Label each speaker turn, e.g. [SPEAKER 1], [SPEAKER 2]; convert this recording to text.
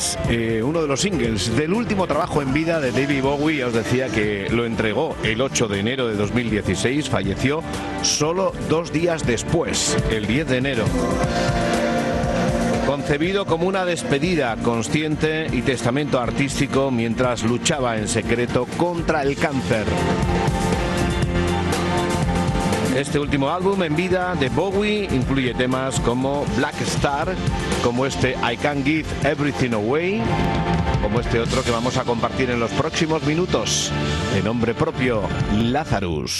[SPEAKER 1] es uno de los singles del último trabajo en vida de David Bowie. Ya os decía que lo entregó el 8 de enero de 2016, falleció solo 2 días después, el 10 de enero. Concebido como una despedida consciente y testamento artístico mientras luchaba en secreto contra el cáncer. Este último álbum en vida de Bowie incluye temas como Black Star, como este I Can't Give Everything Away, como este otro que vamos a compartir en los próximos minutos, de nombre propio, Lazarus.